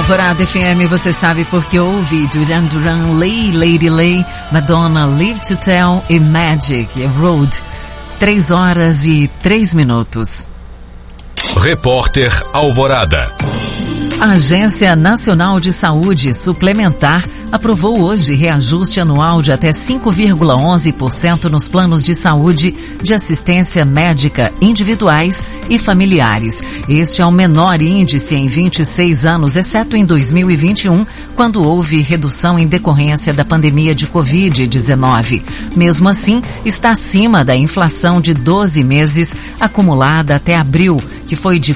Alvorada FM, você sabe porque ouve Duran Duran, Lady Lay, Madonna, Live to Tell e Magic Road. 3:03. Repórter Alvorada. A Agência Nacional de Saúde Suplementar aprovou hoje reajuste anual de até 5,11% nos planos de saúde de assistência médica individuais e familiares. Este é o menor índice em 26 anos, exceto em 2021, quando houve redução em decorrência da pandemia de Covid-19. Mesmo assim, está acima da inflação de 12 meses acumulada até abril, que foi de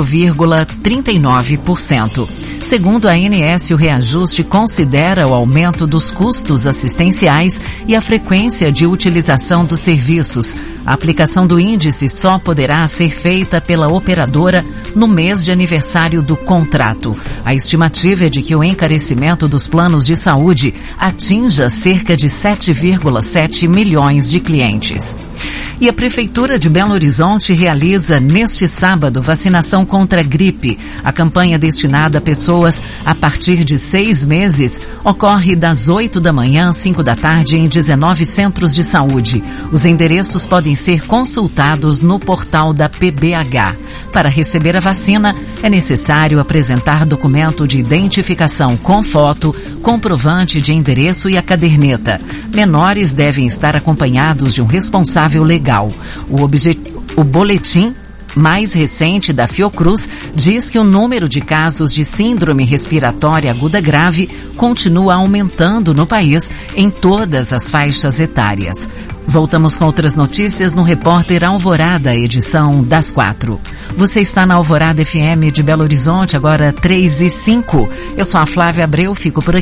4,39%. Segundo a ANS, o reajuste considera o aumento dos custos assistenciais e a frequência de utilização dos serviços. A aplicação do índice só poderá ser feita pela operadora no mês de aniversário do contrato. A estimativa é de que o encarecimento dos planos de saúde atinja cerca de 7,7 milhões de clientes. E a Prefeitura de Belo Horizonte realiza neste sábado vacinação contra a gripe. A campanha destinada a pessoas a partir de 6 meses ocorre das 8 da manhã às 5 da tarde em 19 centros de saúde. Os endereços podem ser consultados no portal da PBH. Para receber a vacina, é necessário apresentar documento de identificação com foto, comprovante de endereço e a caderneta. Menores devem estar acompanhados de um responsável legal. O boletim mais recente da Fiocruz diz que o número de casos de síndrome respiratória aguda grave continua aumentando no país em todas as faixas etárias. Voltamos com outras notícias no Repórter Alvorada, edição das 4. Você está na Alvorada FM de Belo Horizonte, agora 3:05. Eu sou a Flávia Abreu, fico por aqui.